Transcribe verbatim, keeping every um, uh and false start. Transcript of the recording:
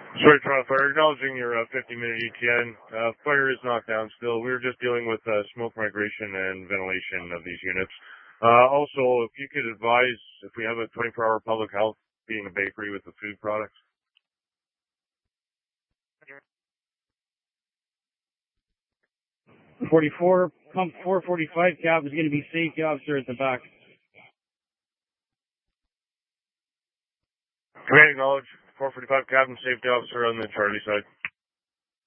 Sorry, Toronto Fire, acknowledging your uh, fifty minute E T N. Uh, fire is knocked down still. We were just dealing with uh, smoke migration and ventilation of these units. Uh, also, if you could advise if we have a twenty-four hour public health, being a bakery with the food products. forty-four, pump four forty-five cap is going to be safety officer at the back. Command acknowledge. four forty-five Captain, safety officer on the Charlie side.